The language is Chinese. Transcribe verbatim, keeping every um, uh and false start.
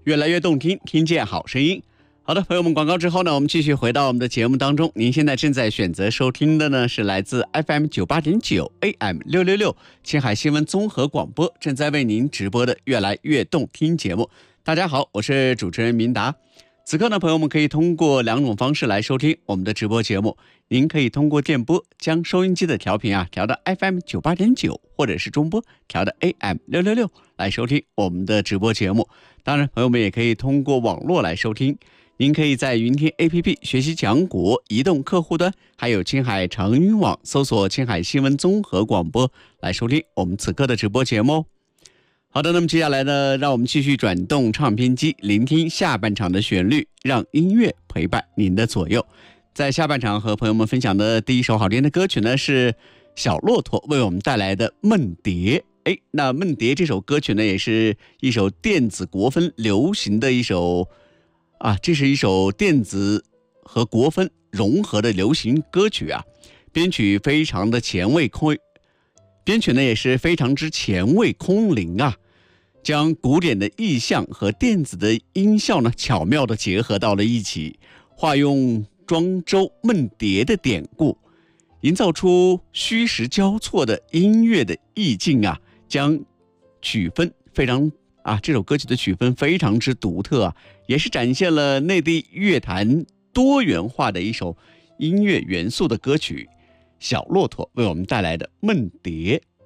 越来越动听，听见好声音。好的，朋友们，广告之后呢，我们继续回到我们的节目当中。您现在正在选择收听的呢，是来自 F M 九八点九 A M 六六六青海新闻综合广播正在为您直播的越来越动听节目。大家好，我是主持人明达。此刻呢，朋友们可以通过两种方式来收听我们的直播节目。您可以通过电波将收音机的调频啊调到 F M 九八点九，或者是中波调到 A M 六六六来收听我们的直播节目。当然，朋友们也可以通过网络来收听。您可以在云听 A P P 学习讲国移动客户端，还有青海长云网搜索青海新闻综合广播来收听我们此刻的直播节目。好的，那么接下来呢，让我们继续转动唱片机，聆听下半场的旋律，让音乐陪伴您的左右。在下半场和朋友们分享的第一首好听的歌曲呢，是小骆驼为我们带来的《梦蝶》。哎，那《梦蝶》这首歌曲呢，也是一首电子国风流行的一首啊，这是一首电子和国风融合的流行歌曲啊，编曲非常的前卫空，编曲呢也是非常之前卫空灵啊，将古典的意象和电子的音效呢巧妙的结合到了一起，化用庄周梦蝶的典故，营造出虚实交错的音乐的意境啊，将曲风非常啊，这首歌曲的曲风非常之独特啊，也是展现了内地乐坛多元化的一首音乐元素的歌曲。小骆驼为我们带来的《梦蝶》。